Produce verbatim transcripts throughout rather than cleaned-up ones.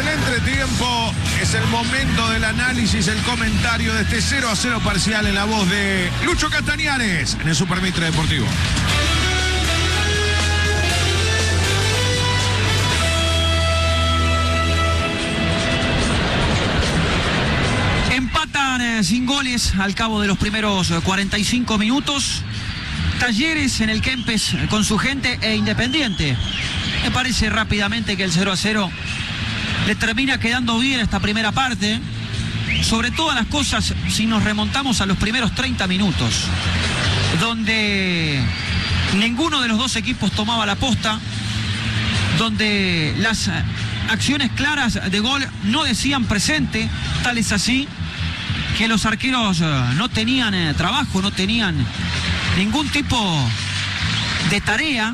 el entretiempo es el momento del análisis, el comentario de este cero a cero parcial en la voz de Lucho Castañares en el Supermitre Deportivo. Empatan eh, sin goles al cabo de los primeros eh, cuarenta y cinco minutos. Talleres en el Kempes eh, con su gente e Independiente. Me parece rápidamente que el cero a cero le termina quedando bien esta primera parte. Sobre todas las cosas, si nos remontamos a los primeros treinta minutos, donde ninguno de los dos equipos tomaba la posta, donde las acciones claras de gol no decían presente, tal es así que los arqueros no tenían eh, trabajo, no tenían ningún tipo de tarea.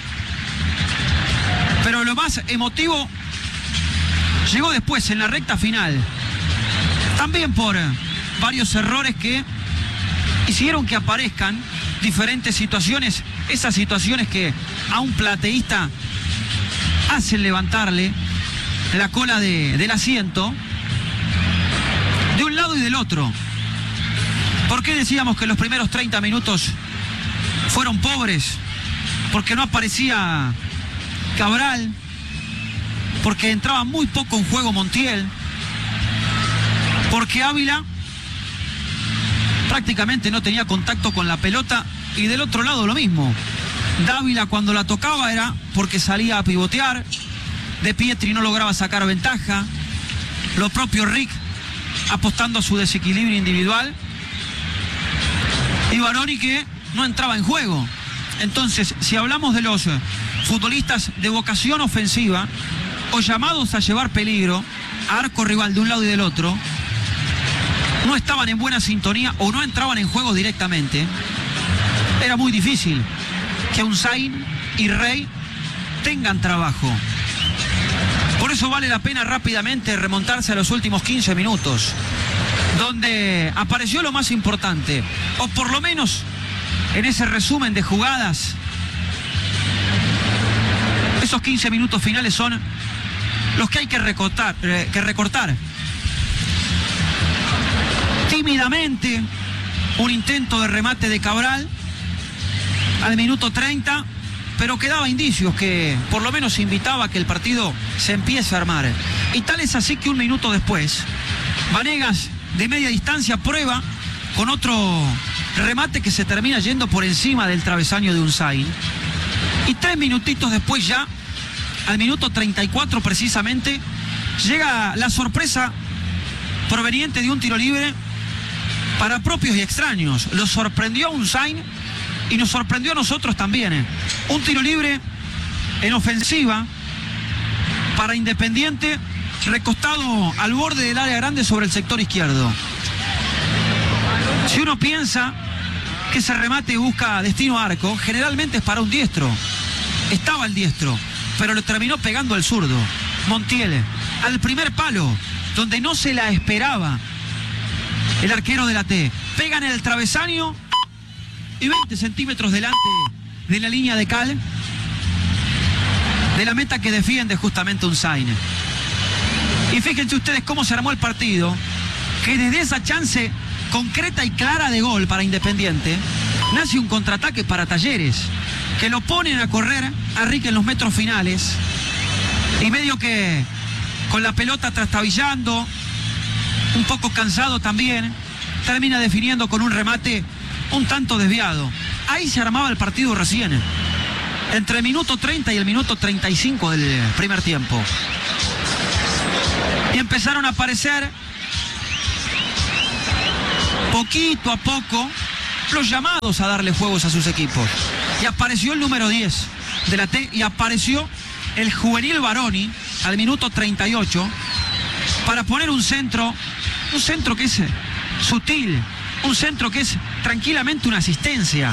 Pero lo más emotivo llegó después, en la recta final. También por varios errores que hicieron que aparezcan diferentes situaciones. Esas situaciones que a un plateísta hacen levantarle la cola de, del asiento. De un lado y del otro. ¿Por qué decíamos que los primeros treinta minutos fueron pobres? Porque no aparecía Cabral, porque entraba muy poco en juego Montiel, porque Ávila prácticamente no tenía contacto con la pelota, y del otro lado lo mismo. Dávila cuando la tocaba era porque salía a pivotear, De Pietri no lograba sacar ventaja, lo propio Rick apostando a su desequilibrio individual, y Baroni que no entraba en juego. Entonces, si hablamos de los futbolistas de vocación ofensiva o llamados a llevar peligro a arco rival de un lado y del otro, no estaban en buena sintonía o no entraban en juego directamente, era muy difícil que Unzain y Rey tengan trabajo. Por eso vale la pena rápidamente remontarse a los últimos quince minutos, donde apareció lo más importante, o por lo menos en ese resumen de jugadas. Esos quince minutos finales son los que hay que recortar, eh, que recortar. Tímidamente, un intento de remate de Cabral al minuto treinta, pero que daba indicios que por lo menos invitaba a que el partido se empiece a armar. Y tal es así que un minuto después, Vanegas de media distancia prueba con otro remate que se termina yendo por encima del travesaño de Unzain. Y tres minutitos después, ya al minuto treinta y cuatro precisamente, llega la sorpresa proveniente de un tiro libre para propios y extraños. Lo sorprendió a Unzain y nos sorprendió a nosotros también. ¿eh? Un tiro libre en ofensiva para Independiente, recostado al borde del área grande sobre el sector izquierdo. Si uno piensa que ese remate busca destino a arco, generalmente es para un diestro. Estaba el diestro, pero le terminó pegando el zurdo. Montiel, al primer palo, donde no se la esperaba el arquero de la T. Pega en el travesaño y veinte centímetros delante de la línea de cal de la meta que defiende justamente Unzain. Y fíjense ustedes cómo se armó el partido, que desde esa chance concreta y clara de gol para Independiente, nace un contraataque para Talleres, que lo ponen a correr a Rick en los metros finales, y medio que con la pelota trastabillando, un poco cansado también, termina definiendo con un remate un tanto desviado. Ahí se armaba el partido recién, entre el minuto treinta y el minuto treinta y cinco del primer tiempo. Y empezaron a aparecer poquito a poco los llamados a darle juegos a sus equipos. Y apareció el número diez de la T, y apareció el juvenil Baroni al minuto treinta y ocho para poner un centro, un centro que es sutil, un centro que es tranquilamente una asistencia,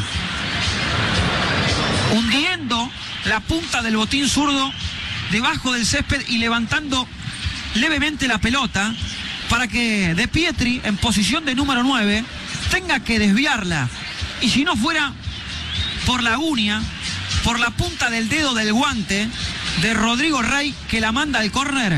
hundiendo la punta del botín zurdo debajo del césped y levantando levemente la pelota para que De Pietri, en posición de número nueve, tenga que desviarla. Y si no fuera por la uña, por la punta del dedo del guante de Rodrigo Rey, que la manda al córner,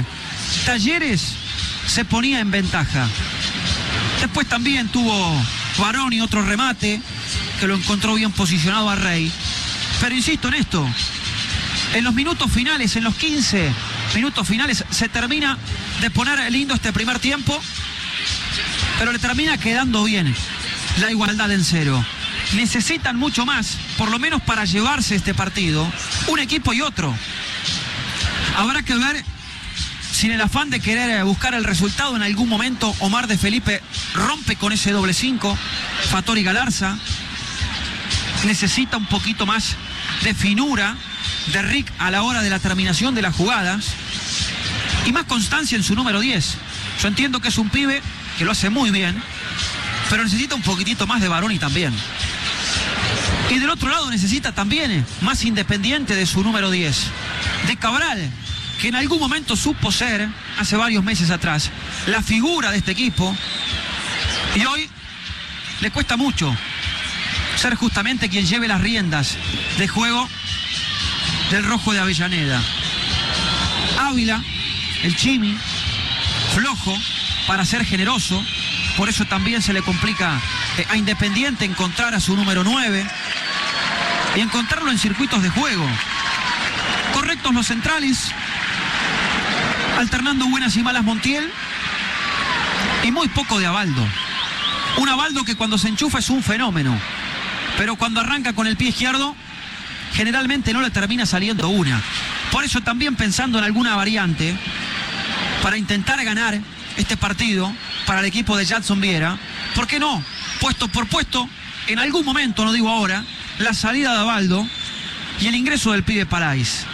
Talleres se ponía en ventaja. Después también tuvo Baroni otro remate que lo encontró bien posicionado a Rey. Pero insisto en esto, en los minutos finales, en los quince minutos finales, se termina de poner lindo este primer tiempo, pero le termina quedando bien la igualdad en cero. Necesitan mucho más, por lo menos para llevarse este partido, un equipo y otro. Habrá que ver si en el afán de querer buscar el resultado en algún momento Omar de Felipe rompe con ese doble cinco. Fattori Galarza necesita un poquito más de finura de Rick a la hora de la terminación de las jugadas y más constancia en su número diez. Yo entiendo que es un pibe que lo hace muy bien, pero necesita un poquitito más de Baroni también. Y del otro lado necesita también más Independiente de su número diez, de Cabral, que en algún momento supo ser, hace varios meses atrás, la figura de este equipo, y hoy le cuesta mucho ser justamente quien lleve las riendas de juego del rojo de Avellaneda. Ávila, el Chimi, flojo para ser generoso, por eso también se le complica a Independiente encontrar a su número nueve y encontrarlo en circuitos de juego. Correctos los centrales, alternando buenas y malas Montiel, y muy poco de Abaldo. Un Abaldo que cuando se enchufa es un fenómeno, pero cuando arranca con el pie izquierdo generalmente no le termina saliendo una. Por eso también pensando en alguna variante para intentar ganar este partido para el equipo de Jadson Viera, ¿por qué no? Puesto por puesto, en algún momento, no digo ahora, la salida de Abaldo y el ingreso del pibe Parais.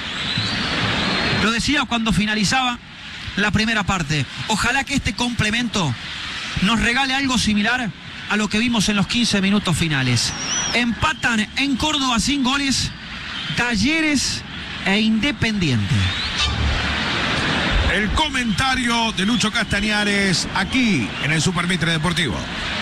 Lo decía cuando finalizaba la primera parte. Ojalá que este complemento nos regale algo similar a lo que vimos en los quince minutos finales. Empatan en Córdoba sin goles Talleres e Independiente. El comentario de Lucho Castañares aquí en el Supermitre Deportivo.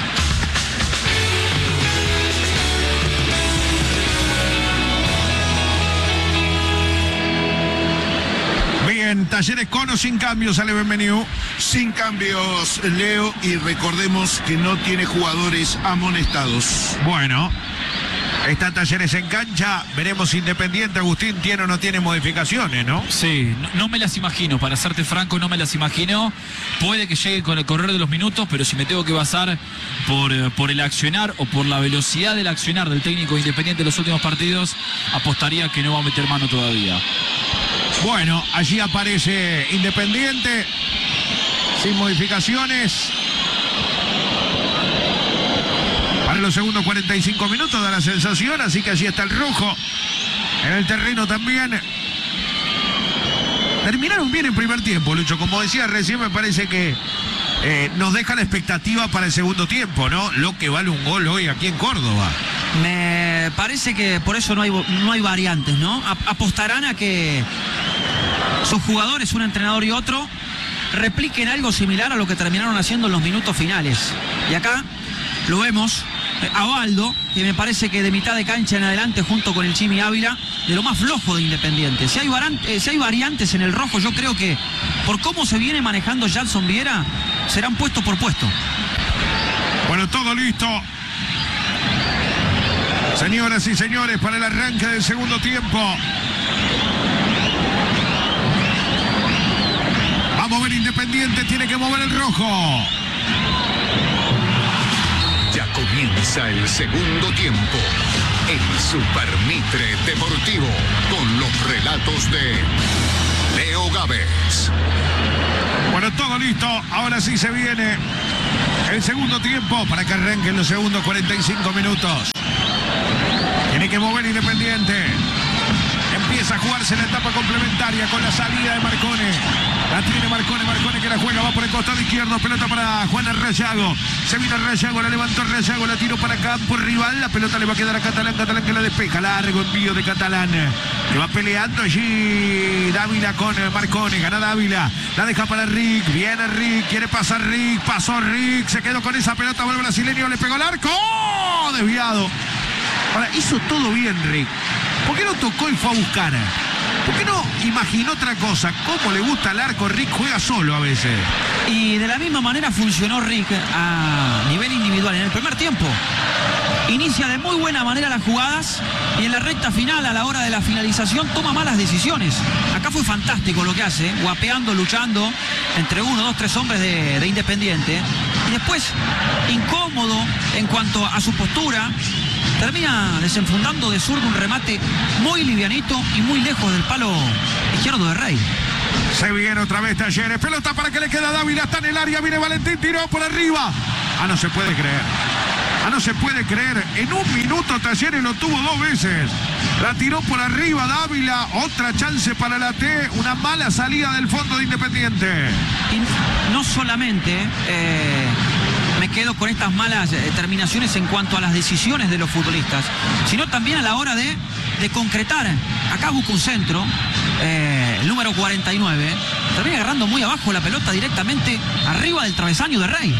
Bien, Talleres con o sin cambios, sale bienvenido. Sin cambios, Leo, y recordemos que no tiene jugadores amonestados. Bueno, está Talleres en cancha, veremos si Independiente, Agustín, tiene o no tiene modificaciones, ¿no? Sí, no, no me las imagino, para serte franco, no me las imagino. Puede que llegue con el correr de los minutos, pero si me tengo que basar por, por el accionar o por la velocidad del accionar del técnico Independiente en los últimos partidos, apostaría que no va a meter mano todavía. Bueno, allí aparece Independiente, sin modificaciones. Para los segundos cuarenta y cinco minutos da la sensación, así que allí está el rojo. En el terreno también. Terminaron bien en primer tiempo, Lucho. Como decía recién, me parece que eh, nos deja la expectativa para el segundo tiempo, ¿no? Lo que vale un gol hoy aquí en Córdoba. Me parece que por eso no hay, no hay variantes, ¿no? Apostarán a que sus jugadores, un entrenador y otro, repliquen algo similar a lo que terminaron haciendo en los minutos finales. Y acá lo vemos a Abaldo, que me parece que de mitad de cancha en adelante, junto con el Chimi Ávila, de lo más flojo de Independiente. Si hay, variantes, si hay variantes en el rojo, yo creo que por cómo se viene manejando Jadson Viera, serán puesto por puesto. Bueno, todo listo. Señoras y señores, para el arranque del segundo tiempo. Va a mover Independiente, tiene que mover el rojo. Ya comienza el segundo tiempo. El Supermitre Deportivo, con los relatos de Leo Gávez. Bueno, todo listo. Ahora sí se viene el segundo tiempo para que arranquen los segundos cuarenta y cinco minutos. Tiene que mover Independiente. Empieza a jugarse la etapa complementaria con la salida de Marcone. La tiene Marcone, Marcone que la juega, va por el costado izquierdo, pelota para Juan Rayago. Se vino Rayago, la levantó Rayago, la tiró para campo rival, la pelota le va a quedar a Catalán, Catalán que la despeja, largo envío de Catalán, que va peleando allí Dávila con Marcone, gana Dávila, la deja para Rick, viene Rick, quiere pasar Rick, pasó Rick, se quedó con esa pelota, vuelve el brasileño, le pegó al arco, ¡oh! Desviado. Ahora, hizo todo bien Rick. ¿Por qué no tocó y fue a buscar? ¿Por qué no imaginó otra cosa? ¿Cómo le gusta el arco? Rick juega solo a veces. Y de la misma manera funcionó Rick a nivel individual en el primer tiempo. Inicia de muy buena manera las jugadas y en la recta final, a la hora de la finalización, toma malas decisiones. Acá fue fantástico lo que hace, guapeando, luchando entre uno, dos, tres hombres de, de Independiente. Y después, incómodo en cuanto a su postura, termina desenfundando de zurdo un remate muy livianito y muy lejos del palo izquierdo de Rey. Se viene otra vez Talleres. Pelota para que le queda a Dávila. Está en el área. Viene Valentín. Tiró por arriba. Ah, no se puede creer. Ah, no se puede creer. En un minuto Talleres lo tuvo dos veces. La tiró por arriba Dávila. Otra chance para la T. Una mala salida del fondo de Independiente. Y no solamente eh, me quedo con estas malas eh, terminaciones en cuanto a las decisiones de los futbolistas, sino también a la hora de, de concretar. Acá busca un centro. Eh, el número cuarenta y nueve. Termina agarrando muy abajo la pelota directamente arriba del travesaño de Rey.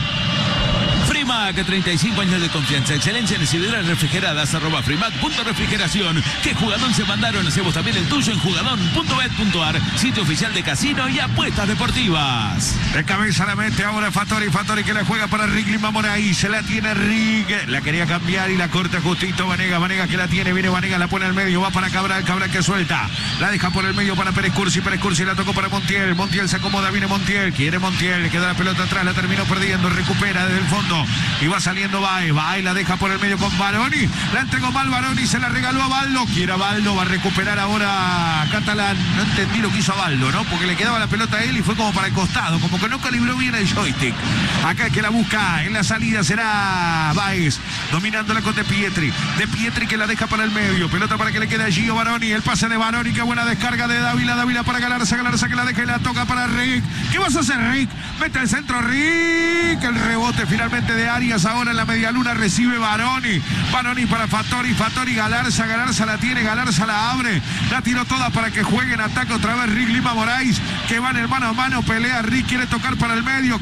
Frimac, treinta y cinco años de confianza, excelencia en decididas refrigeradas, arroba Frimac punto refrigeración. ¿Qué jugadón se mandaron? Hacemos también el tuyo en jugadón punto bet punto ar, sitio oficial de casino y apuestas deportivas. De cabeza la mete ahora Fattori, Fattori que la juega para Rick Lima Moraí, se la tiene Rick, la quería cambiar y la corta justito Vanega, Vanega que la tiene, viene Vanega, la pone al medio, va para Cabral, Cabral que suelta, la deja por el medio para Pérez Cursi, Pérez Cursi la tocó para Montiel, Montiel se acomoda, viene Montiel, quiere Montiel, le queda la pelota atrás, la terminó perdiendo, recupera desde el fondo y va saliendo Baez, Baez la deja por el medio con Baroni, la entregó mal Baroni, se la regaló a Baldo, quiere a Baldo, va a recuperar ahora Catalán, no entendí lo que hizo a Baldo, ¿no? Porque le quedaba la pelota a él y fue como para el costado, como que no calibró bien el joystick. Acá el que la busca en la salida será Baez, dominándola con De Pietri, De Pietri que la deja para el medio, pelota para que le quede a Gio Baroni, el pase de Baroni, qué buena descarga de Dávila, Dávila para Galarza, Galarza que la deja y la toca para Rick. ¿Qué vas a hacer, Rick? Mete el centro Rick, el rebote finalmente de Arias, ahora en la medialuna recibe Baroni, Baroni para Fattori, Fattori, Galarza, Galarza la tiene, Galarza la abre, la tiró toda para que juegue en ataque otra vez Rick Lima Moraes, que va en el mano a mano, pelea Rick, quiere tocar para el medio,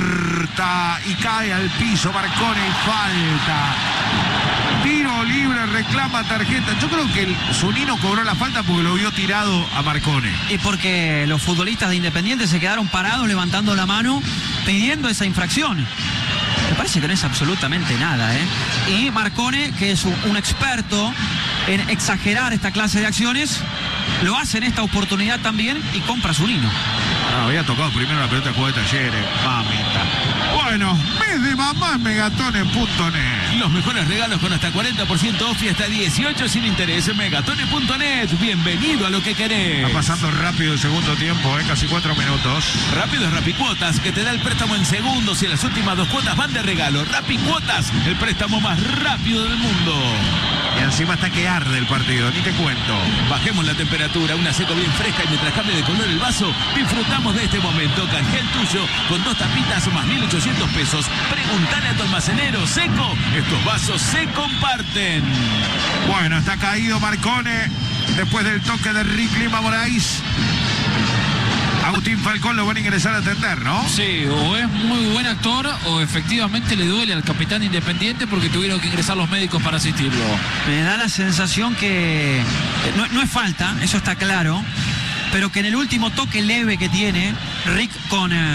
corta y cae al piso, Marcone y falta. Tiro libre, reclama tarjeta. Yo creo que el Zunino cobró la falta porque lo vio tirado a Marcone. Y porque los futbolistas de Independiente se quedaron parados levantando la mano pidiendo esa infracción. Me parece que no es absolutamente nada, ¿eh? Y Marcone, que es un, un experto en exagerar esta clase de acciones, lo hace en esta oportunidad también y compra a Zunino. No, había tocado primero la pelota de juego de Talleres. Mamita. Bueno, mes de mamá en megatones punto net. Los mejores regalos con hasta cuarenta por ciento off y hasta dieciocho sin interés. megatones punto net. Bienvenido a lo que querés. Está pasando rápido el segundo tiempo, ¿eh? Casi cuatro minutos. Rápido es Rapicuotas, que te da el préstamo en segundos y las últimas dos cuotas van de regalo. Rapicuotas, el préstamo más rápido del mundo. Y encima está que arde el partido, ni te cuento. Bajemos la temperatura, una seco bien fresca y mientras cambie de color el vaso, disfrutamos de este momento. Canjea el tuyo con dos tapitas más mil ochocientos pesos. Preguntale a tu almacenero. Seco, estos vasos se comparten. Bueno, está caído Marcone después del toque de Rick Lima Moraes. Agustín Falcón lo van a ingresar a atender, ¿no? Sí, o es muy buen actor o efectivamente le duele al capitán Independiente porque tuvieron que ingresar los médicos para asistirlo. Me da la sensación que no, no es falta, eso está claro, pero que en el último toque leve que tiene Rick con eh,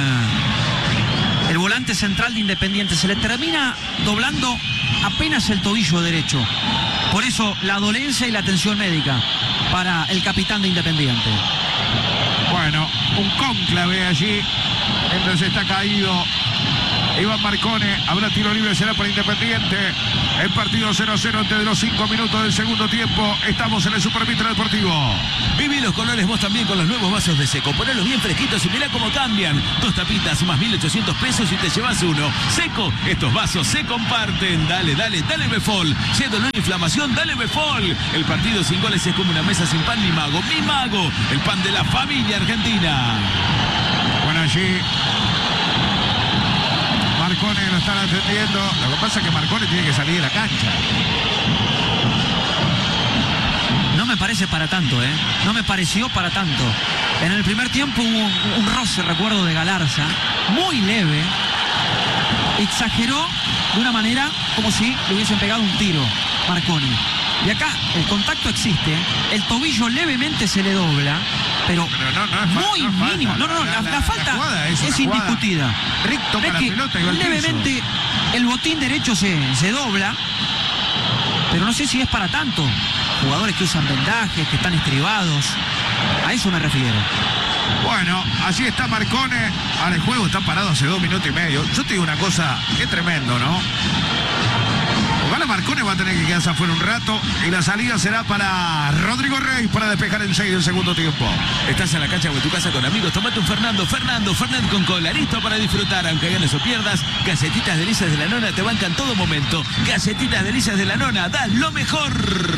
el volante central de Independiente se le termina doblando apenas el tobillo derecho. Por eso la dolencia y la atención médica para el capitán de Independiente. Bueno, un cónclave allí, entonces está caído Iván Marcone, habrá tiro libre, será para Independiente. El partido cero a cero antes de los cinco minutos del segundo tiempo. Estamos en el Supermitre Deportivo. Viví los colores vos también con los nuevos vasos de Seco. Ponelos bien fresquitos y mirá cómo cambian. Dos tapitas más mil ochocientos pesos y te llevas uno. Seco, estos vasos se comparten. Dale, dale, dale Befol. Si hay dolor e inflamación, dale Befol. El partido sin goles es como una mesa sin pan ni mago. Mi mago, el pan de la familia argentina. Bueno, allí Marcone lo están atendiendo. Lo que pasa es que Marcone tiene que salir de la cancha. No me parece para tanto, ¿eh? No me pareció para tanto. En el primer tiempo hubo un, un roce, recuerdo, de Galarza, muy leve. Exageró de una manera como si le hubiesen pegado un tiro Marcone. Y acá el contacto existe, el tobillo levemente se le dobla, pero, Pero no, no es fa- muy no es falta. mínimo. No, no, no, la, la falta jugada es es, una jugada. indiscutida. Rick toca Ves la que pelota y va al piso. levemente el botín derecho se, se dobla, pero no sé si es para tanto. Jugadores que usan vendajes, que están estribados, a eso me refiero. Bueno, allí está Marcone. Ahora el juego está parado hace dos minutos y medio. Yo te digo una cosa, es tremendo, ¿no? Ojalá Marcone va a tener que quedarse afuera un rato y la salida será para Rodrigo Rey para despejar en seis del segundo tiempo. Estás en la cancha o en tu casa con amigos, tomate un Fernando, Fernando, Fernet con cola, listo para disfrutar, aunque ganes o pierdas. Galletitas Delicias de la Nona te bancan todo momento. Galletitas Delicias de la Nona, das lo mejor.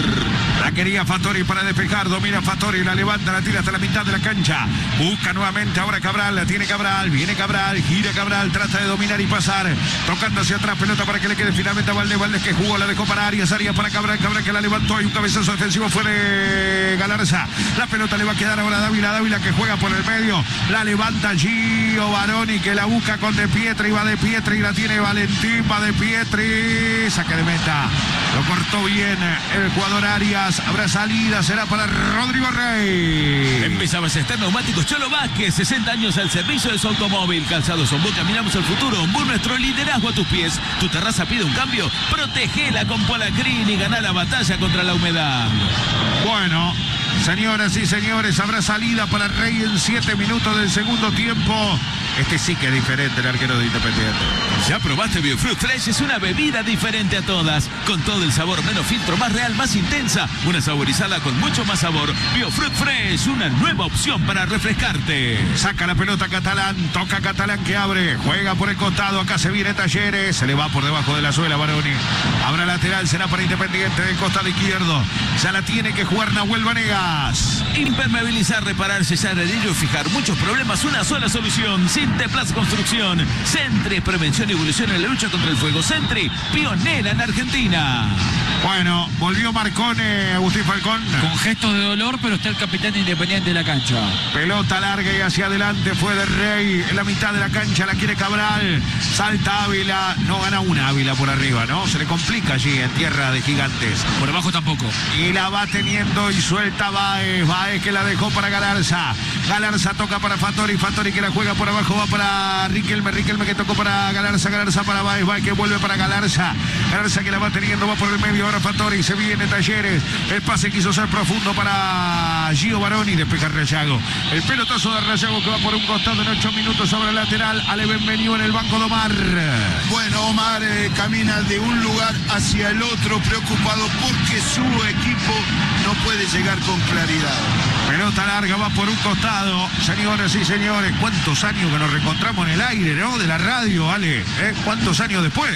La quería Fattori para despejar, domina Fattori, la levanta, la tira hasta la mitad de la cancha. Busca nuevamente ahora Cabral, la tiene Cabral, viene Cabral, gira Cabral, trata de dominar y pasar. Tocando hacia atrás, pelota para que le quede finalmente a Valdés, Valdés que jugó, la dejó para Arias, Arias para Cabral, Cabral que la levantó y un cabezazo defensivo fue de Galarza. La pelota le va a quedar ahora a Dávila, Dávila que juega por el medio, la levanta Gio Baroni que la busca con De Pietri, va De Pietri, la tiene Valentín, va De Pietri, saque de meta, lo cortó bien el jugador Arias. Habrá salida, será para Rodrigo Rey. Empieza a estar neumáticos Cholo Vázquez, sesenta años al servicio de su automóvil. Calzados Ombú, caminamos al futuro. Ombú, nuestro liderazgo a tus pies. Tu terraza pide un cambio, protegela con Polacrin y gana la batalla contra la humedad. Bueno, señoras y señores, habrá salida para Rey en siete minutos del segundo tiempo. Este sí que es diferente, el arquero de Independiente. ¿Ya probaste Biofruit Fresh? Es una bebida diferente a todas, con todo el sabor, menos filtro, más real, más intensa. Una saborizada con mucho más sabor. Biofruit Fresh, una nueva opción para refrescarte. Saca la pelota Catalán, toca Catalán que abre, juega por el costado, acá se viene Talleres, se le va por debajo de la suela Baroni. Habrá lateral, será para Independiente del costado izquierdo. Ya la tiene que jugar Nahuel Vanegas. Impermeabilizar, reparar, sellar, herir y fijar muchos problemas, una sola solución. Sinteplas Construcción. Centri, prevención y evolución en la lucha contra el fuego. Centri, pionera en Argentina. Bueno, volvió Marcone, Agustín Falcón. Con gestos de dolor, pero está el capitán de Independiente de la cancha. Pelota larga y hacia adelante fue de Rey. En la mitad de la cancha la quiere Cabral. Salta Ávila. No gana una Ávila por arriba, ¿no? Se le complica allí en tierra de gigantes. Por abajo tampoco. Y la va teniendo y suelta Baez. Baez que la dejó para Galarza. Galarza toca para Fattori. Fattori que la juega por abajo. Va para Riquelme. Riquelme que tocó para Galarza. Galarza para Baez. Baez que vuelve para Galarza. Galarza que la va teniendo. Va por el medio. Ahora Fattori. Se viene Talleres. El pase quiso ser profundo para Gio Baroni. Despeja Rayago. El pelotazo de Rayago que va por un costado en ocho minutos sobre el lateral. Ale Benvenido en el banco de Omar. Bueno, Omar eh, camina de un lugar hacia el otro, preocupado porque su equipo no puede llegar con claridad. Pelota larga va por un costado. Señoras y señores, ¿cuántos años que nos reencontramos en el aire, ¿no? De la radio, Ale. ¿Eh? ¿Cuántos años después?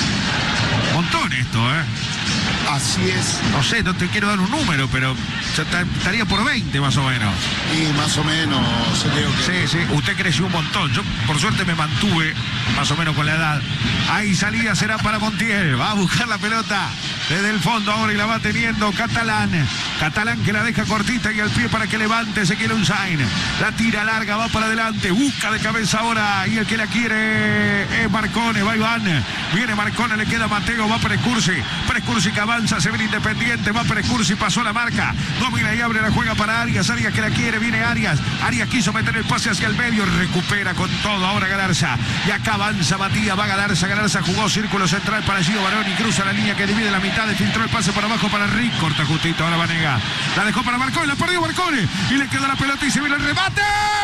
Montón esto, ¿eh? Así es. No sé, no te quiero dar un número, pero ya estaría por veinte más o menos. Y más o menos, creo que... Sí, sí, usted creció un montón. Yo, por suerte, me mantuve más o menos con la edad. Ahí salida será para Montiel. Va a buscar la pelota desde el fondo ahora y la va teniendo Catalán. Catalán que la deja cortita y al pie para que levante. Se quiere un sign. La tira larga, va para adelante. Busca de cabeza ahora y el que la quiere es Marcone. Va Iván. Viene Marcone, le queda Mateo. Va Prescursi. Prescursi que avanza, se ve Independiente. Va Prescursi, pasó la marca. Domina y abre la juega para Arias. Arias que la quiere, viene Arias. Arias quiso meter el pase hacia el medio. Recupera con todo ahora Galarza. Y acá avanza Matías. Va Galarza. Galarza jugó círculo central para Gio Baroni. Cruza la línea que divide la mitad. Filtró el pase por abajo para Rick. Corta justito. Ahora Vanega. La dejó para Marcone. La perdió Marcone. Y le quedó la pelota y se viene el remate.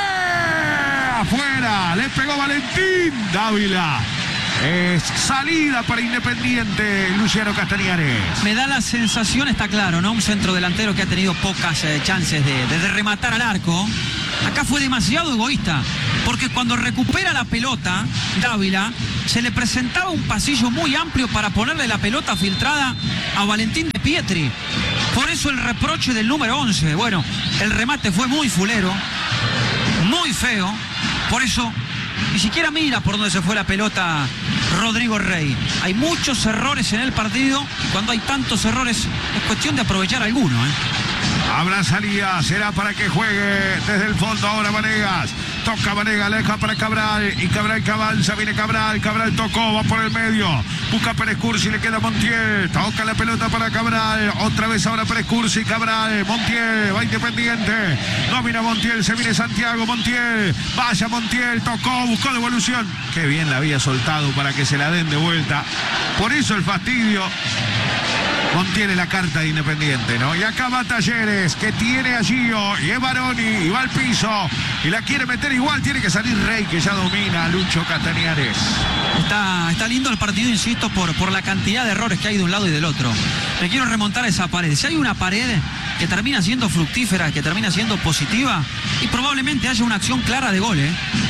Afuera. Le pegó Valentín Dávila. Es salida para Independiente, Luciano Castañares. Me da la sensación, está claro, ¿no? Un centro delantero que ha tenido pocas eh, chances de, de, de rematar al arco. Acá fue demasiado egoísta, porque cuando recupera la pelota, Dávila, se le presentaba un pasillo muy amplio para ponerle la pelota filtrada a Valentín De Pietri. Por eso el reproche del número once. Bueno, el remate fue muy fulero, muy feo. Por eso ni siquiera mira por dónde se fue la pelota Rodrigo Rey. Hay muchos errores en el partido y cuando hay tantos errores es cuestión de aprovechar alguno, ¿eh? Habrá salida, será para que juegue desde el fondo ahora Vanegas. Toca Vanegas, le deja para Cabral. Y Cabral que avanza, viene Cabral. Cabral tocó, va por el medio. Busca Pérez Cursi, le queda Montiel. Toca la pelota para Cabral. Otra vez ahora Pérez Cursi, Cabral. Montiel, va Independiente. Domina Montiel, se viene Santiago. Montiel, vaya Montiel, tocó, buscó devolución. Qué bien la había soltado para que se la den de vuelta. Por eso el fastidio. Montiel es la carta de Independiente, ¿no? Y acá va Talleres, que tiene a Gio, y es Baroni, y va al piso, y la quiere meter igual, tiene que salir Rey, que ya domina a Lucho Castañares. Está, está lindo el partido, insisto, por, por la cantidad de errores que hay de un lado y del otro. Me quiero remontar a esa pared. Si hay una pared que termina siendo fructífera, que termina siendo positiva, y probablemente haya una acción clara de gol, ¿eh?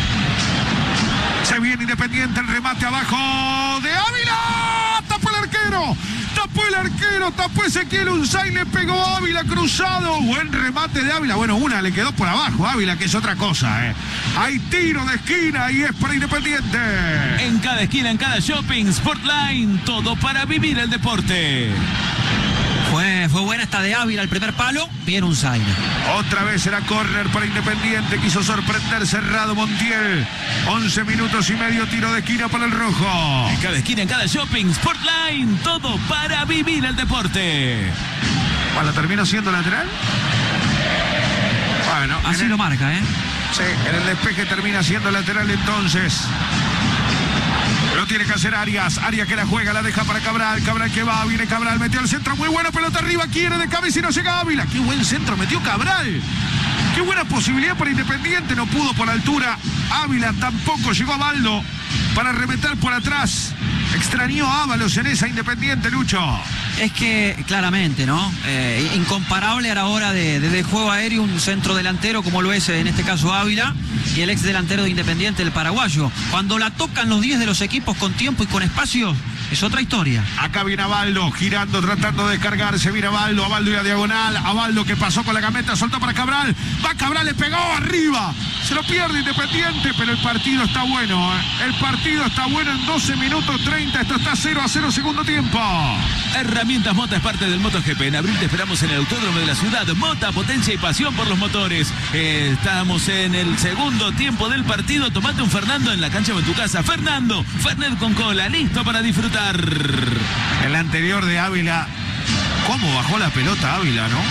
Se viene Independiente, el remate abajo de Ávila. Tapó el arquero. Tapó el arquero. Tapó Ezequiel Unzay. Le pegó a Ávila cruzado. Buen remate de Ávila. Bueno, una le quedó por abajo Ávila, que es otra cosa, ¿eh? Hay tiro de esquina y es para Independiente. En cada esquina, en cada shopping, Sportline. Todo para vivir el deporte. Fue, fue buena esta de Ávila, el primer palo. Bien Unzay. Otra vez será córner para Independiente. Quiso sorprender cerrado Montiel. once minutos y medio, tiro de esquina para el rojo. En cada esquina, en cada shopping, Sportline. Todo para vivir el deporte. Bueno, ¿termina siendo lateral? Bueno, así el, lo marca, ¿eh? Sí, en el despeje termina siendo lateral entonces. Lo tiene que hacer Arias. Arias que la juega, la deja para Cabral. Cabral que va, viene Cabral, metió el centro. Muy buena pelota arriba, quiere de cabeza y no llega Ávila. Qué buen centro metió Cabral. Qué buena posibilidad para Independiente. No pudo por la altura. Ávila tampoco llegó a Baldo para remeter por atrás. Extrañó a Ábalos en esa Independiente, Lucho. Es que claramente, ¿no? Eh, incomparable a la hora de, de, de juego aéreo un centro delantero como lo es en este caso Ávila y el ex delantero de Independiente, el paraguayo. Cuando la tocan los diez de los equipos con tiempo y con espacio, es otra historia. Acá viene Abaldo, girando, tratando de descargarse. Viene Abaldo, Abaldo y la diagonal. Abaldo que pasó con la gambeta, soltó para Cabral. Va Cabral, le pegó arriba. Se lo pierde Independiente, pero el partido está bueno, ¿eh? El partido está bueno en doce minutos treinta. Esto está cero a cero, segundo tiempo. Herramientas Mota es parte del MotoGP. En abril te esperamos en el Autódromo de la Ciudad. Mota, potencia y pasión por los motores. Eh, estamos en el segundo tiempo del partido. Tomate un Fernando en la cancha o en tu casa. Fernando, Fernet con cola, listo para disfrutar. El anterior de Ávila, cómo bajó la pelota Ávila, ¿no?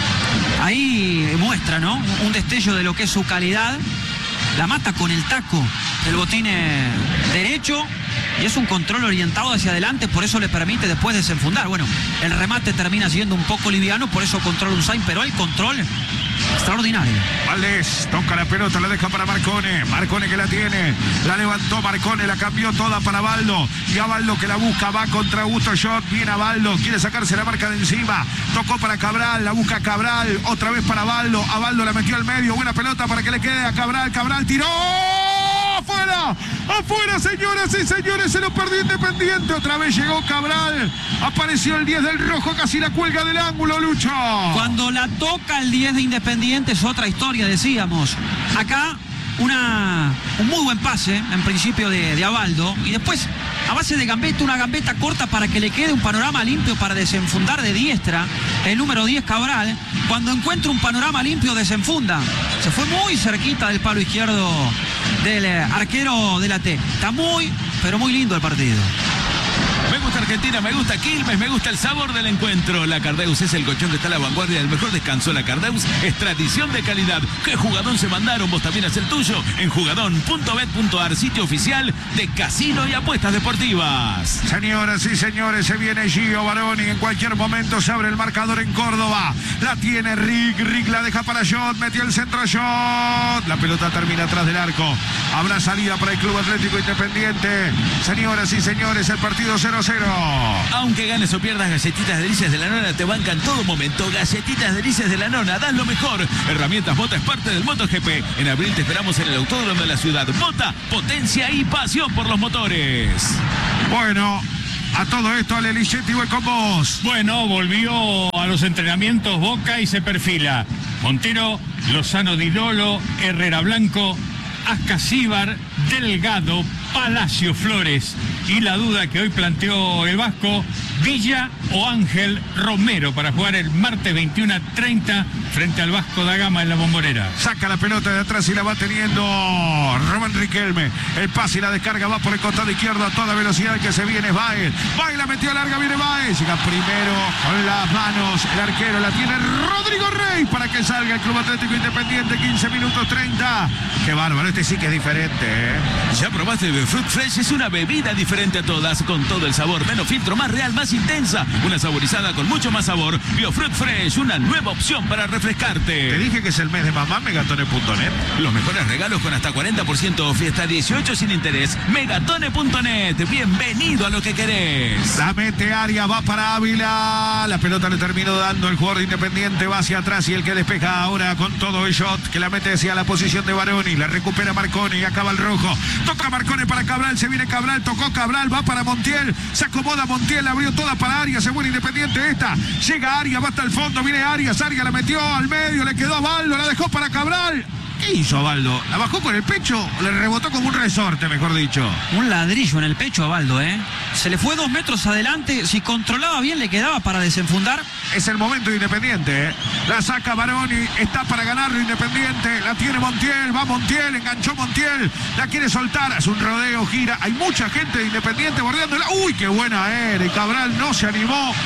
Ahí muestra, ¿no? Un destello de lo que es su calidad. La mata con el taco, el botín derecho, y es un control orientado hacia adelante, por eso le permite después desenfundar. Bueno, el remate termina siendo un poco liviano, por eso controla Unzay, pero el control extraordinario. Valdés toca la pelota, la deja para Marcone. Marcone que la tiene, la levantó Marcone, la cambió toda para Baldo. Y a Baldo que la busca, va contra Augusto Shot. Viene a Baldo, quiere sacarse la marca de encima. Tocó para Cabral, la busca Cabral. Otra vez para Baldo. A Baldo la metió al medio. Buena pelota para que le quede a Cabral. Cabral tiró. ¡Afuera! ¡Afuera, señoras y señores! Se lo perdió Independiente. Otra vez llegó Cabral. Apareció el diez del rojo, casi la cuelga del ángulo, Lucho. Cuando la toca el diez de Independiente es otra historia, decíamos. Acá una, un muy buen pase, en principio, de, de Abaldo. Y después, a base de gambeta, una gambeta corta para que le quede un panorama limpio para desenfundar de diestra. El número diez, Cabral. Cuando encuentra un panorama limpio, desenfunda. Se fue muy cerquita del palo izquierdo del arquero de la T. Está muy, pero muy lindo el partido. Me gusta Argentina, me gusta Quilmes, me gusta el sabor del encuentro. La Cardeus es el colchón que está a la vanguardia del mejor descanso. La Cardeus es tradición de calidad. ¿Qué jugadón se mandaron? Vos también haz el tuyo en jugadón punto bet punto ar, sitio oficial de casino y apuestas deportivas. Señoras y señores, se viene Gio Baroni. En cualquier momento se abre el marcador en Córdoba. La tiene Rick, Rick la deja para Shot, metió el centro a Shot. La pelota termina atrás del arco. Habrá salida para el Club Atlético Independiente. Señoras y señores, el partido cero a cero. Aunque ganes o pierdas, Galletitas Delicias de la Nona te banca en todo momento. Galletitas Delicias de la Nona, das lo mejor. Herramientas Mota es parte del MotoGP. En abril te esperamos en el Autódromo de la Ciudad. Mota, potencia y pasión por los motores. Bueno, a todo esto, Ale Lichetti, voy con vos. Bueno, volvió a los entrenamientos Boca y se perfila Montero, Lozano Di Lolo, Herrera Blanco, Ascasíbar, Delgado, Palacio, Flores. Y la duda que hoy planteó el Vasco, Villa o Ángel Romero para jugar el martes veintiuno a treinta frente al Vasco da Gama en la Bombonera. Saca la pelota de atrás y la va teniendo Román Riquelme. El pase y la descarga va por el costado izquierdo a toda velocidad. Que se viene Baez. Baez la metió larga, viene Baez. Llega primero con las manos. El arquero la tiene Rodrigo Rey para que salga el Club Atlético Independiente. quince minutos treinta. Qué bárbaro, este sí que es diferente, ¿eh? ¿Ya probaste Fruit Fresh? Es una bebida diferente a todas, con todo el sabor, menos filtro, más real, más intensa. Una saborizada con mucho más sabor. BioFruit Fresh, una nueva opción para refrescarte. Te dije que es el mes de mamá, Megatone punto net. Los mejores regalos con hasta cuarenta por ciento off y hasta dieciocho sin interés. Megatone punto net, bienvenido a lo que querés. La mete Arias, va para Ávila. La pelota le terminó dando el jugador de Independiente, va hacia atrás y el que despeja ahora con todo el shot, que la mete hacia la posición de Baroni. La recupera Marconi y acaba el rojo. Toca Marconi para Cabral, se viene Cabral, tocó Cabral, va para Montiel. Se acomoda Montiel, abrió toda para Arias, se vuelve Independiente esta. Llega Arias, va hasta el fondo, viene Arias, Arias la metió al medio, le quedó a Baldo, la dejó para Cabral. ¿Qué hizo Baldo? ¿La bajó con el pecho? Le rebotó como un resorte, mejor dicho. Un ladrillo en el pecho a Baldo, ¿eh? Se le fue dos metros adelante. Si controlaba bien, le quedaba para desenfundar. Es el momento de Independiente, ¿eh? La saca Baroni, está para ganarlo Independiente. La tiene Montiel, va Montiel, enganchó Montiel. La quiere soltar, hace un rodeo, gira. Hay mucha gente de Independiente bordeándola. ¡Uy, qué buena era! Y Cabral no se animó.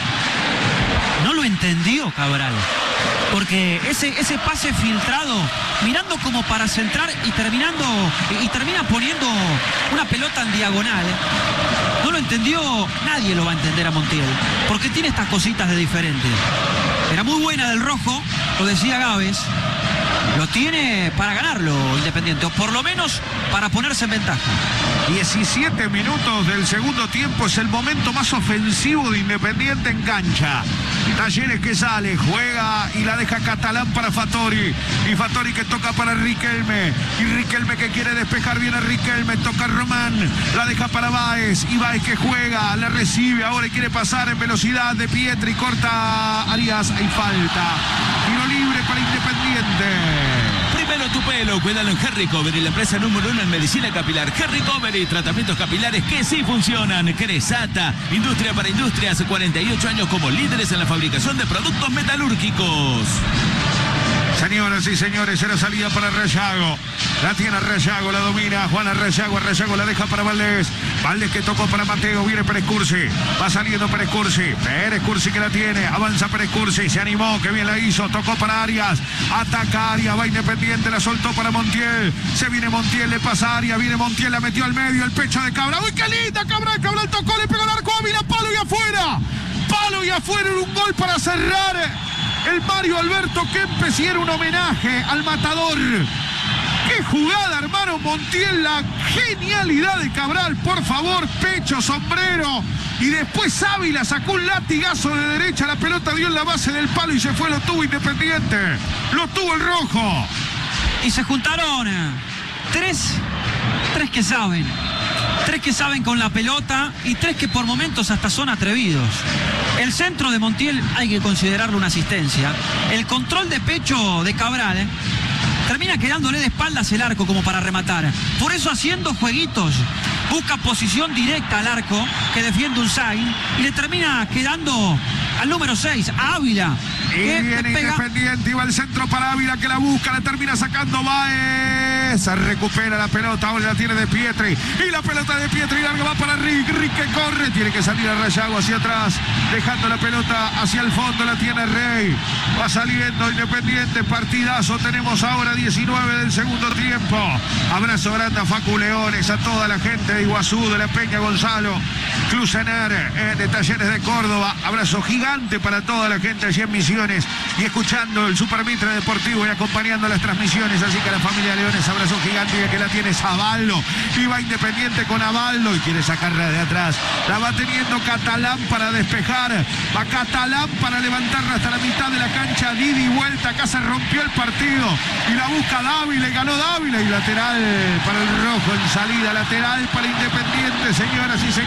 No lo entendió Cabral. Porque ese, ese pase filtrado, mirando como para centrar y terminando y, y termina poniendo una pelota en diagonal. No lo entendió, nadie lo va a entender a Montiel, porque tiene estas cositas de diferente. Era muy buena del rojo, lo decía Gávez. Lo tiene para ganarlo Independiente, o por lo menos para ponerse en ventaja. diecisiete minutos del segundo tiempo, es el momento más ofensivo de Independiente en cancha. Talleres que sale, juega y la deja Catalán para Fattori. Y Fattori que toca para Riquelme. Y Riquelme que quiere despejar bien a Riquelme. Toca Román, la deja para Baez. Y Baez que juega, la recibe ahora y quiere pasar en velocidad de Pietri. Corta Arias, hay falta. Tiro libre para Independiente. Primero tu pelo, cuídalo en Harry Recovery, la empresa número uno en medicina capilar. Harry Recovery, tratamientos capilares que sí funcionan. Cresata, industria para industrias, cuarenta y ocho años como líderes en la fabricación de productos metalúrgicos. Señoras y señores, era salida para Rayago. La tiene Rayago, la domina Juana Rayago. Rayago la deja para Valdés. Valdés que tocó para Mateo. Viene Pérez Cursi. Va saliendo Pérez Cursi. Pérez Cursi que la tiene. Avanza Pérez Cursi. Se animó. Que bien la hizo. Tocó para Arias. Ataca Arias. Va Independiente. La soltó para Montiel. Se viene Montiel. Le pasa a Arias. Viene Montiel. La metió al medio. El pecho de Cabral. ¡Uy, qué linda! Cabral. Cabral tocó. Le pegó el arco. Ávila. Palo y afuera. Palo y afuera. Era un gol para cerrar el Mario Alberto Kempes y era un homenaje al matador. ¡Qué jugada, hermano Montiel! La genialidad de Cabral, por favor, pecho, sombrero. Y después Ávila sacó un latigazo de derecha, la pelota dio en la base del palo y se fue, lo tuvo Independiente. Lo tuvo el rojo. Y se juntaron tres, tres que saben. Tres que saben con la pelota y tres que por momentos hasta son atrevidos. El centro de Montiel hay que considerarlo una asistencia. El control de pecho de Cabral ¿eh? termina quedándole de espaldas el arco como para rematar. Por eso haciendo jueguitos, busca posición directa al arco que defiende un Zain y le termina quedando al número seis, a Ávila. Y viene Independiente, iba al centro para Ávila que la busca, la termina sacando Baez. Se recupera la pelota, ahora la tiene de Pietri. Y la pelota de Pietri larga va para Rick. Rick que corre, tiene que salir a Rayago hacia atrás, dejando la pelota hacia el fondo, la tiene Rey. Va saliendo Independiente, partidazo. Tenemos ahora diecinueve del segundo tiempo. Abrazo grande a Facu Leones, a toda la gente de Iguazú, de la Peña Gonzalo, Clusener, eh, de Talleres de Córdoba. Abrazo gigante para toda la gente allí en Misiones y escuchando el Super Mitre Deportivo y acompañando las transmisiones. Así que a la familia Leones, abrazo gigante, y que la tiene Zaballo. Y va Independiente con Abaldo y quiere sacarla de atrás. La va teniendo Catalán para despejar. Va Catalán para levantarla hasta la mitad de la cancha. Didi vuelta, acá se rompió el partido. Y la busca Dávila, y ganó Dávila. Y lateral para el rojo en salida. Lateral para Independiente, señoras y señores, queda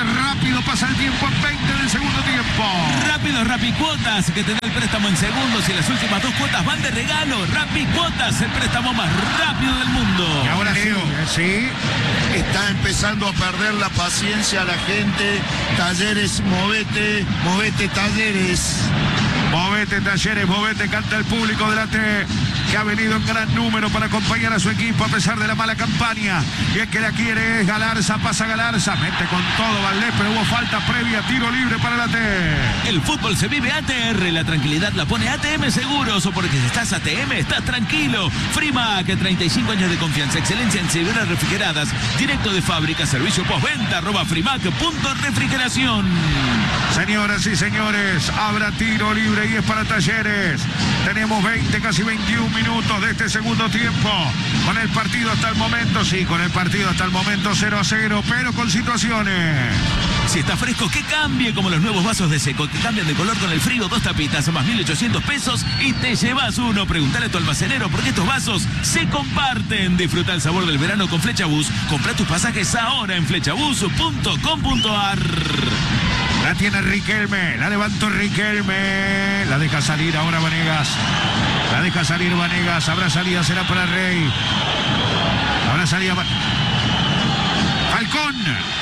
rápido pasa el tiempo en veinte del segundo tiempo. Rápido, Rapicuotas, que te da el préstamo en segundos y las últimas dos cuotas van de regalo. Rapicuotas, el préstamo más rápido del mundo. Y ahora sí, sí. Está empezando a perder la paciencia la gente. Talleres, movete, movete Talleres. Movete Talleres, movete, canta el público delante, que ha venido en gran número para acompañar a su equipo a pesar de la mala campaña. Y es que la quiere es Galarza, pasa Galarza, mete con todo Valdés, pero hubo falta previa, tiro libre para la T. El fútbol se vive A T R, la tranquilidad la pone A T M Seguros, o porque si estás A T M estás tranquilo. Frimac, treinta y cinco años de confianza, excelencia en severas refrigeradas, directo de fábrica, servicio postventa, arroba frimac punto refrigeración. Señoras y señores, habrá tiro libre y es para Talleres. Tenemos veinte, casi veintiún minutos de este segundo tiempo. Con el partido hasta el momento, sí, con el partido hasta el momento cero a cero, pero con situaciones. Si está fresco, que cambie, como los nuevos vasos de Seco, que cambian de color con el frío, dos tapitas, más mil ochocientos pesos y te llevas uno. Preguntale a tu almacenero porque estos vasos se comparten. Disfruta el sabor del verano con Flechabús. Compra tus pasajes ahora en flechabús punto com punto ar. La tiene Riquelme, la levantó Riquelme, la deja salir ahora Vanegas, la deja salir Vanegas, habrá salida, será para Rey, habrá salida Falcón.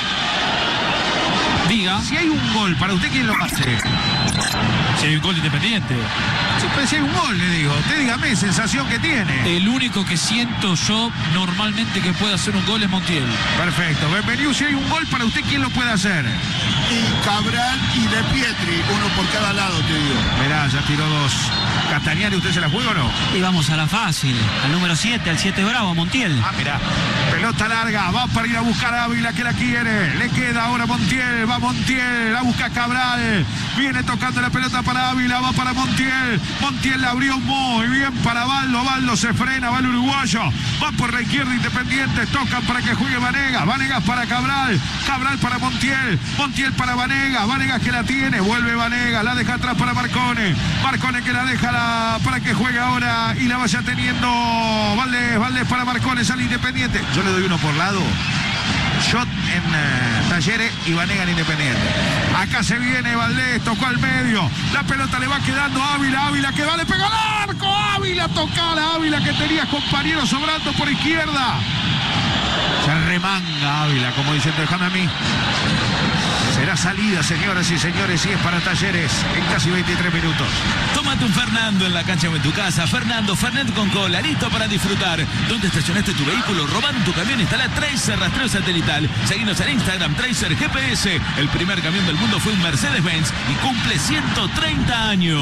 Diga. Si hay un gol, ¿para usted quién lo hace? Si hay un gol Independiente. Sí, pero si hay un gol, le digo, usted dígame, sensación que tiene. El único que siento yo normalmente que puede hacer un gol es Montiel. Perfecto, bienvenido. Si hay un gol, ¿para usted quién lo puede hacer? Y Cabral y De Pietri, uno por cada lado, te digo. Mirá, ya tiró dos. Castañari, ¿usted se la juega o no? Y vamos a la fácil, al número siete, al siete Bravo, a Montiel. Ah, mirá. Pelota larga, va para ir a buscar a Ávila que la quiere. Le queda ahora Montiel, va Montiel, la busca Cabral. Viene tocando la pelota para Ávila, va para Montiel. Montiel la abrió muy bien para Baldo. Baldo se frena, va el uruguayo. Va por la izquierda Independiente, tocan para que juegue Vanegas. Vanegas para Cabral. Cabral para Montiel. Montiel para Vanegas. Vanegas que la tiene, vuelve Vanegas, la deja atrás para Marcone. Marcone que la deja la, para que juegue ahora y la vaya teniendo Valdés. Valdés para Marcone, sale Independiente. Yo le doy uno por lado. Shot en uh, Talleres y Vanegas en Independiente. Acá se viene Valdés, tocó al medio. La pelota le va quedando a Ávila. Ávila que va, le pegó al arco. Ávila, tocar a Ávila que tenía compañeros sobrando por izquierda. Se remanga Ávila, como diciendo, déjame a mí. Será salida, señoras y señores, y es para Talleres en casi veintitrés minutos. Tómate un Fernando en la cancha o en tu casa. Fernando, Fernet con cola, listo para disfrutar. ¿Dónde estacionaste tu vehículo? Robaron tu camión, instala Tracer rastreo satelital. Seguinos en Instagram, Tracer G P S. El primer camión del mundo fue un Mercedes-Benz y cumple ciento treinta años.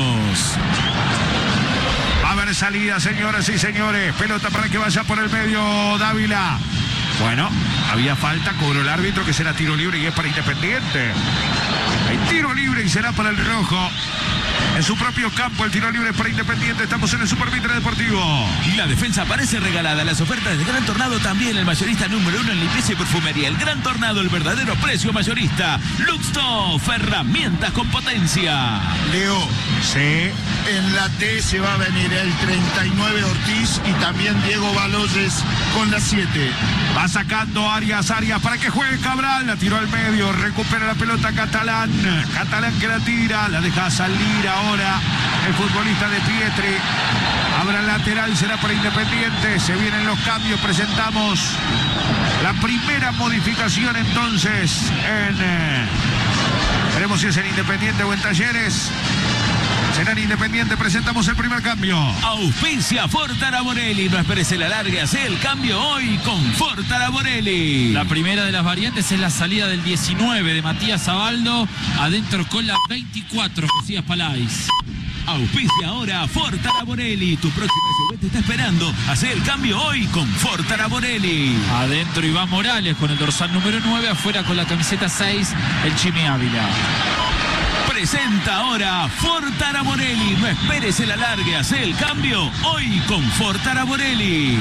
Va a haber salida, señoras y señores. Pelota para que vaya por el medio Dávila. Bueno, había falta, cobró el árbitro, que será tiro libre y es para Independiente. Hay tiro libre y será para el rojo. En su propio campo, el tiro libre para Independiente. Estamos en el Supermitre Deportivo. Y la defensa parece regalada. Las ofertas del Gran Tornado también. El mayorista número uno en limpieza y perfumería. El Gran Tornado, el verdadero precio mayorista. Luxtoff, herramientas con potencia. Leo, Sí. en la T se va a venir el treinta y nueve Ortiz y también Diego Baloyes con la siete. Va sacando Arias, Arias para que juegue Cabral. La tiró al medio, recupera la pelota Catalán. Catalán que la tira, la deja salir ahora el futbolista De Pietri. Habrá lateral, será para Independiente. Se vienen los cambios, presentamos la primera modificación entonces en... Eh, veremos si es en Independiente o en Talleres. Será en Independiente, presentamos el primer cambio. Auspicia Fortaraborelli. No esperes el alargue, hace el cambio hoy con Fortaraborelli. La primera de las variantes es la salida del diecinueve de Matías Abaldo. Adentro con la veinticuatro, Josías Palais. Auspicia ahora Fortaraborelli. Tu próxima S U V te está esperando. Hace el cambio hoy con Fortaraborelli. Adentro Iván Morales con el dorsal número nueve. Afuera con la camiseta seis, el Chimi Ávila. Presenta ahora Fortaraborelli. No esperes el alargue, hace el cambio hoy con Fortaraborelli.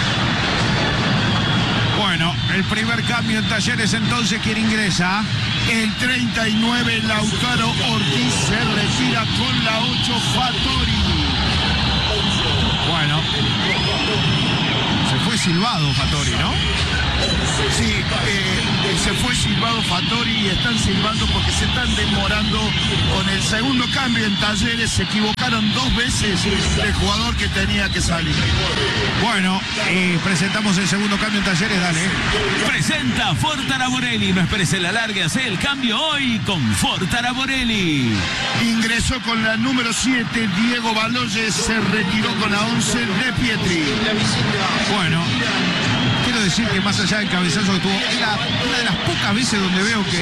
Bueno, el primer cambio en Talleres entonces, ¿quién ingresa? El treinta y nueve Lautaro Ortiz se retira con la ocho Fattori. Bueno, se fue silbado Fattori, ¿no? Sí, eh, se fue silbado Fattori y están silbando porque se están demorando con el segundo cambio en Talleres. Se equivocaron dos veces el jugador que tenía que salir. Bueno, y presentamos el segundo cambio en Talleres, dale. Presenta Ford Araborelli. No esperes el alargue, hace el cambio hoy con Ford Araborelli. Ingresó con la número siete, Diego Baloyes se retiró con la once, De Pietri. Bueno, quiero decir que más allá del cabezazo que tuvo, era una de las pocas veces donde veo que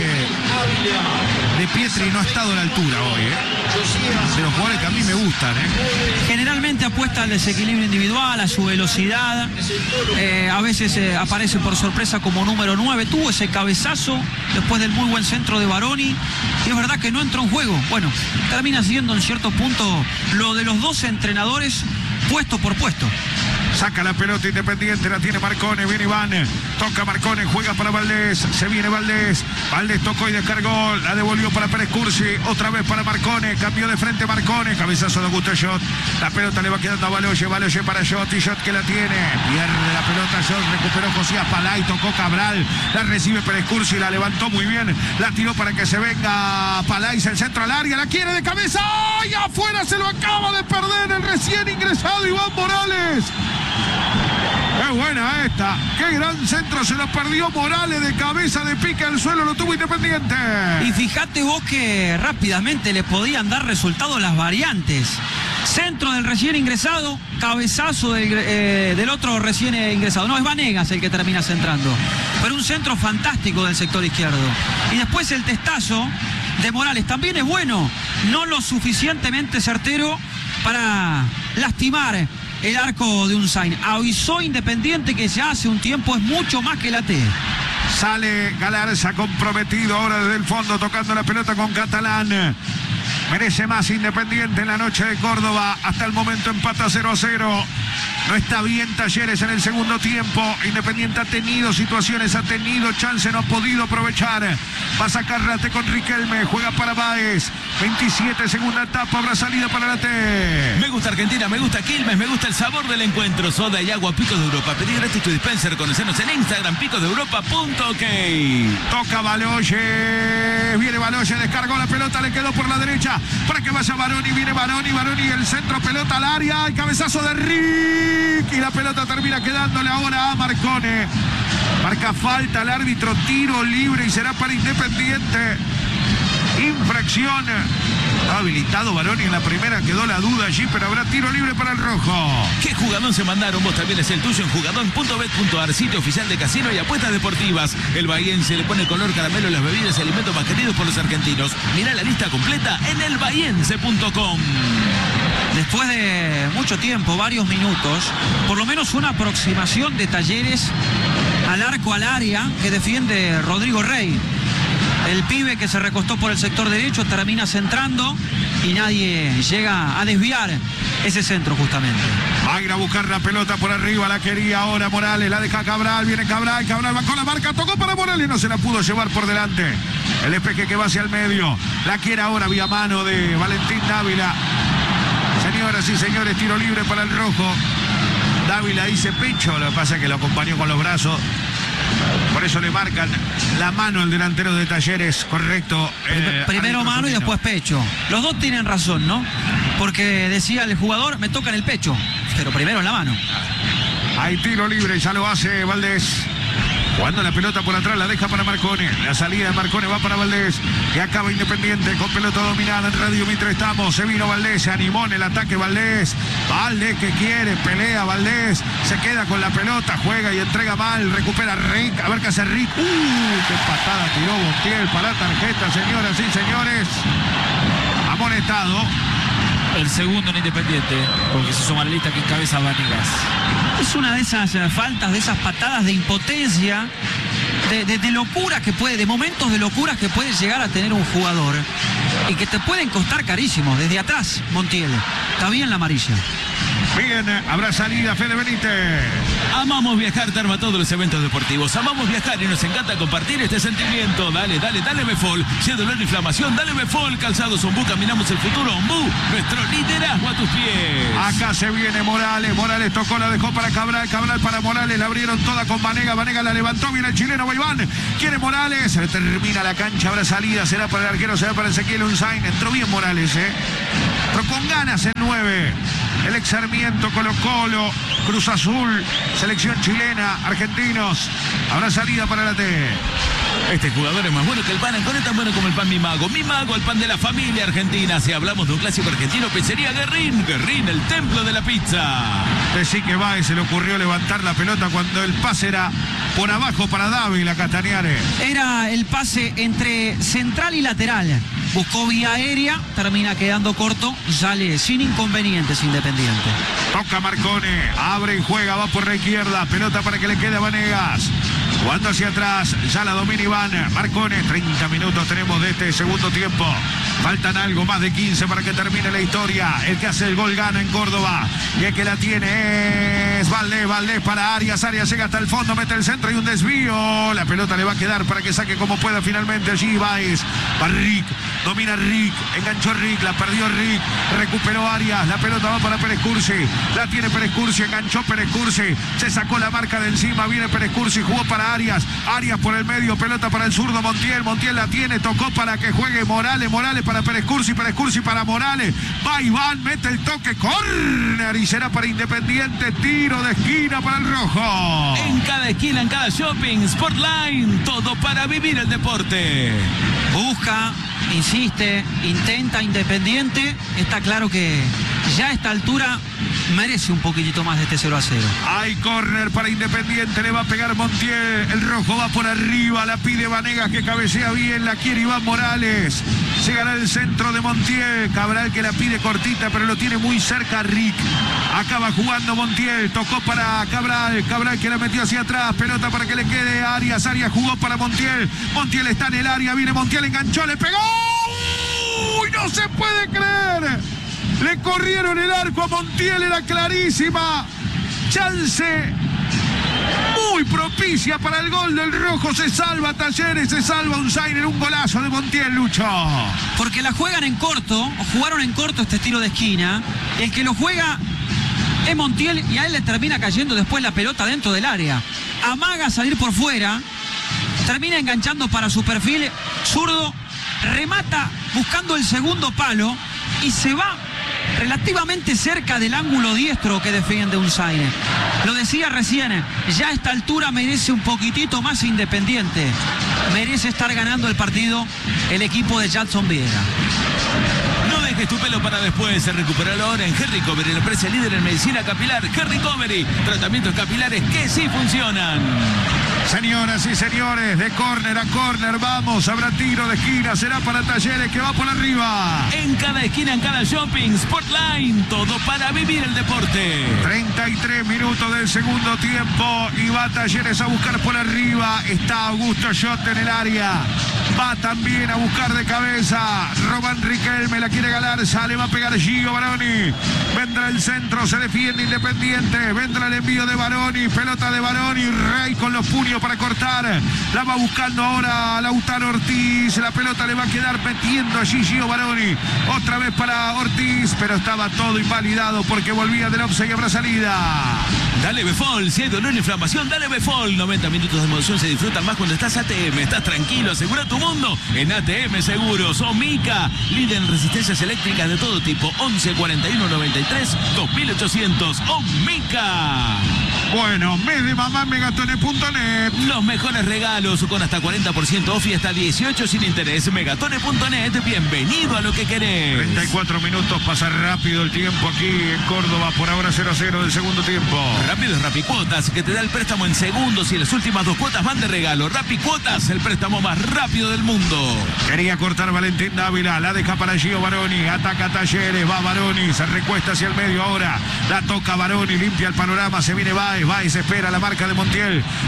De Pietri no ha estado a la altura hoy, ¿eh? De los jugadores que a mí me gustan, ¿eh? Generalmente apuesta al desequilibrio individual, a su velocidad. Eh, a veces eh, aparece por sorpresa como número nueve. Tuvo ese cabezazo después del muy buen centro de Baroni. Y es verdad que no entró en juego. Bueno, termina siendo en cierto punto lo de los dos entrenadores puesto por puesto. Saca la pelota Independiente, la tiene Marcone, viene Iván, toca Marcone, juega para Valdés, se viene Valdés, Valdés tocó y descargó, la devolvió para Pérez Cursi, otra vez para Marcone, cambió de frente Marcone, cabezazo de Augusto Schott, la pelota le va quedando a Baloye, Baloye para Schott y Schott que la tiene, pierde la pelota Schott, recuperó Josías Palay, tocó Cabral, la recibe Pérez Cursi, la levantó muy bien, la tiró para que se venga Palay, el centro al área, la quiere de cabeza, ¡ay! Afuera se lo acaba de perder el recién ingresado Iván Morales. ¡Qué buena esta! ¡Qué gran centro! Se lo perdió Morales de cabeza, de pique al suelo, lo tuvo Independiente. Y fíjate vos que rápidamente le podían dar resultado las variantes. Centro del recién ingresado, cabezazo del, eh, del otro recién ingresado. No, es Vanegas el que termina centrando. Pero un centro fantástico del sector izquierdo. Y después el testazo de Morales también es bueno. No lo suficientemente certero para lastimar el arco de Unzain. Avisó Independiente que ya hace un tiempo es mucho más que la T. Sale Galarza comprometido ahora desde el fondo tocando la pelota con Catalán. Merece más Independiente en la noche de Córdoba. Hasta el momento empata cero a cero. No está bien Talleres en el segundo tiempo. Independiente ha tenido situaciones, ha tenido chance, no ha podido aprovechar. Va a sacar Rate con Riquelme. Juega para Báez. veintisiete, segunda etapa. Habrá salida para la T. Me gusta Argentina, me gusta Quilmes, me gusta el sabor del encuentro. Soda y agua Picos de Europa. Pedí gratis tu dispenser. Conocernos en Instagram, picos de europa punto ok. Toca Baloyes. Viene Baloyes, descargó la pelota, le quedó por la derecha. Para que vaya Baroni, viene Baroni, Baroni, el centro, pelota al área. El cabezazo de Rick. Y la pelota termina quedándole ahora a Marcone. Marca falta al árbitro, tiro libre y será para Independiente. Infracción. Está habilitado Baroni en la primera, quedó la duda allí, pero habrá tiro libre para el rojo. ¿Qué jugadón se mandaron? Vos también es el tuyo en jugadón punto bet punto ar, sitio oficial de casino y apuestas deportivas. El bahiense le pone color caramelo a las bebidas y alimentos más queridos por los argentinos. Mirá la lista completa en el bahiense punto com. Después de mucho tiempo, varios minutos, por lo menos una aproximación de Talleres al arco, al área que defiende Rodrigo Rey. El pibe que se recostó por el sector derecho termina centrando y nadie llega a desviar ese centro justamente. Va a ir a buscar la pelota por arriba, la quería ahora Morales, la deja Cabral, viene Cabral, Cabral va con la marca, tocó para Morales y no se la pudo llevar por delante. El despeje que va hacia el medio, la quiere ahora vía mano de Valentín Dávila. Señoras y señores, tiro libre para el rojo. Dávila dice pecho, lo que pasa es que lo acompañó con los brazos. Por eso le marcan la mano al delantero de Talleres, correcto. Eh, Primero mano y después pecho. Los dos tienen razón, ¿no? Porque decía el jugador, me toca en el pecho, pero primero en la mano. Hay tiro libre, ya lo hace Valdés. Jugando la pelota por atrás, la deja para Marcone. La salida de Marcone va para Valdés. Y acaba Independiente con pelota dominada en Radio Mitre. Estamos. Se vino Valdés, se animó en el ataque Valdés. Valdés que quiere, pelea Valdés. Se queda con la pelota, juega y entrega mal. Recupera Rick. A ver qué hace Rick. ¡Uh! ¡Qué patada tiró Montiel para tarjeta, señoras y señores! Amonestado. El segundo en Independiente, porque se suma la lista que encabeza Vanegas. Es una de esas uh, faltas, de esas patadas de impotencia, de, de, de locura que puede, de momentos de locura que puede llegar a tener un jugador y que te pueden costar carísimo. Desde atrás, Montiel. Está bien la amarilla. Bien, habrá salida Fede Benítez. Amamos viajar, te arma todos los eventos deportivos. Amamos viajar y nos encanta compartir este sentimiento. Dale, dale, dale Befol. Si hay dolor e inflamación, dale Befol. Calzados Ombú, caminamos el futuro. Ombú, nuestro liderazgo a tus pies. Acá se viene Morales. Morales tocó, la dejó para Cabral. Cabral para Morales. La abrieron toda con Vanega. Vanega la levantó. Viene el chileno Baibán. Quiere Morales. Se termina la cancha. Habrá salida. Será para el arquero. Será para Ezequiel Unzain. Entró bien Morales, ¿eh? Pero con ganas el nueve. El ex Sarmiento, Colo Colo, Cruz Azul, selección chilena, argentinos. Habrá salida para la T. Este jugador es más bueno que el pan, con es tan bueno como el pan Mi Mago. Mi Mago, el pan de la familia argentina. Si hablamos de un clásico argentino, pizzería Guerrín. Guerrín, el templo de la pizza. Decí que Baez se le ocurrió levantar la pelota cuando el pase era por abajo para Dávila Castañares. Era el pase entre central y lateral. Buscó vía aérea, termina quedando corto, sale sin inconvenientes Independiente. Toca Marcone, abre y juega, va por la izquierda, pelota para que le quede a Vanegas. Jugando hacia atrás, ya la domina Iván Marcone. treinta minutos tenemos de este segundo tiempo. Faltan algo más de quince para que termine la historia. El que hace el gol gana en Córdoba. Y el que la tiene es Valdés. Valdés para Arias. Arias llega hasta el fondo, mete el centro y un desvío. La pelota le va a quedar para que saque como pueda finalmente allí Baez. Va Rick, domina Rick, enganchó Rick, la perdió Rick, recuperó Arias. La pelota va para Pérez Cursi. La tiene Pérez Cursi, enganchó Pérez Cursi. Se sacó la marca de encima, viene Pérez Cursi, jugó para Arias. Arias por el medio, pelota para el zurdo Montiel. Montiel la tiene, tocó para que juegue Morales. Morales para Pérez Cursi, Pérez Cursi para Morales. Va Iván, mete el toque, córner y será para Independiente. Tiro de esquina para el rojo. En cada esquina, en cada shopping, Sportline, todo para vivir el deporte. Busca, insiste, intenta Independiente. Está claro que ya a esta altura merece un poquitito más de este cero a cero. Hay córner para Independiente, le va a pegar Montiel. El rojo va por arriba, la pide Vanegas que cabecea bien, la quiere Iván Morales. Llegará el centro de Montiel. Cabral que la pide cortita, pero lo tiene muy cerca Rick. Acaba jugando Montiel, tocó para Cabral. Cabral que la metió hacia atrás, pelota para que le quede a Arias. Arias jugó para Montiel. Montiel está en el área, viene Montiel, enganchó, le pegó. ¡Uy! No se puede creer. Le corrieron el arco a Montiel, era clarísima. Chance muy propicia para el gol del rojo. Se salva Talleres, se salva Unzain en un golazo de Montiel, Lucho. Porque la juegan en corto, o jugaron en corto este tiro de esquina. El que lo juega es Montiel y a él le termina cayendo después la pelota dentro del área. Amaga salir por fuera, termina enganchando para su perfil zurdo, remata buscando el segundo palo y se va relativamente cerca del ángulo diestro que defiende Unzain. Lo decía recién, ya a esta altura merece un poquitito más Independiente. Merece estar ganando el partido el equipo de Jackson Viera. No dejes tu pelo para después. Recupéralo ahora en Hair Recovery, la empresa líder en medicina capilar. Hair Recovery, tratamientos capilares que sí funcionan. Señoras y señores, de córner a córner vamos, habrá tiro de esquina, será para Talleres que va por arriba. En cada esquina, en cada shopping, Sportline, todo para vivir el deporte. treinta y tres minutos del segundo tiempo y va Talleres a buscar por arriba. Está Augusto Schott en el área. Va también a buscar de cabeza. Román Riquelme la quiere ganar, sale, va a pegar Gio Baroni. Vendrá el centro, se defiende Independiente. Vendrá el envío de Baroni, pelota de Baroni. Rey con los puños para cortar. La va buscando ahora Lautaro Ortiz. La pelota le va a quedar metiendo allí Gio Baroni. Otra vez para Ortiz, pero estaba todo invalidado porque volvía del offside y habrá salida. Dale Befol, si hay dolor e inflamación, dale Befol. noventa minutos de emoción se disfrutan más cuando estás A T M. Estás tranquilo, asegura tu mundo en A T M Seguros. Omica, líder en resistencias eléctricas de todo tipo. once cuarenta y uno noventa y tres dos mil ochocientos. Omica. Bueno, mes de mamá en megatone punto net. Los mejores regalos con hasta cuarenta por ciento off y hasta dieciocho sin interés. megatone punto net, bienvenido a lo que querés. treinta y cuatro minutos, pasa rápido el tiempo aquí en Córdoba. Por ahora cero a cero del segundo tiempo. Rápido es Rapicuotas, que te da el préstamo en segundos y las últimas dos cuotas van de regalo. Rapicuotas, el préstamo más rápido del mundo. Quería cortar Valentín Dávila, la deja para Gio Baroni, ataca Talleres, va Baroni, se recuesta hacia el medio ahora, la toca Baroni, limpia el panorama, se viene Baez, Baez espera la marca de Montiel, domina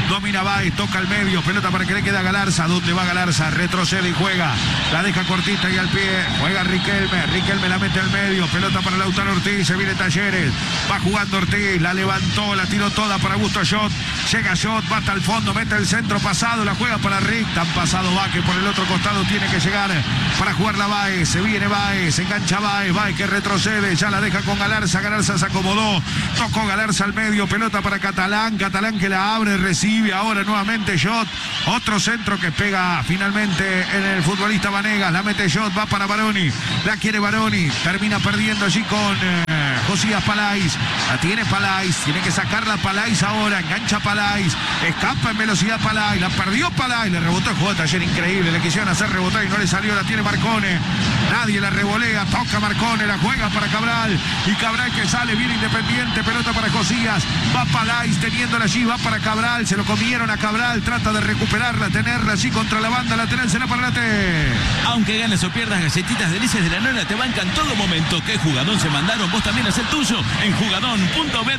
Báez, toca al medio, pelota para que le queda a Galarza. ¿Dónde va Galarza? Retrocede y juega. La deja cortita y al pie. Juega Riquelme. Riquelme la mete al medio. Pelota para Lautaro Ortiz. Se viene Talleres. Va jugando Ortiz. La levantó, la tiró toda para Augusto Schott. Llega Schott, va hasta el fondo, mete el centro pasado, la juega para Rick. Tan pasado va que por el otro costado tiene que llegar para jugar la Báez. Se viene Báez, se engancha Báez. Báez que retrocede. Ya la deja con Galarza. Galarza se acomodó. Tocó Galarza al medio. Pelota para Catalán. Catalán que la abre, recibe ahora nuevamente Schott. Otro centro que pega finalmente en el futbolista Vanegas. La mete Schott, va para Baroni. La quiere Baroni. Termina perdiendo allí con eh, Josías Palais. La tiene Palais. Tiene que sacarla Palais ahora. Engancha Palais. Escapa en velocidad Palais. La perdió Palais. Le rebotó el juego de Taller increíble. Le quisieron hacer rebotar y no le salió. La tiene Marcone. Nadie la revolea. Toca Marcone. La juega para Cabral. Y Cabral que sale bien Independiente. Pelota para Josías. Va Palais teniéndola allí. Va para Cabral. Se lo comieron a Cabral. Trata de recuperarla. Tenerla allí contra la banda lateral. Se la para Late. Aunque ganes o pierdas, galletitas Delicias de la Nona te bancan todo momento. ¿Qué jugadón se mandaron? Vos también haz el tuyo en jugadón punto bet.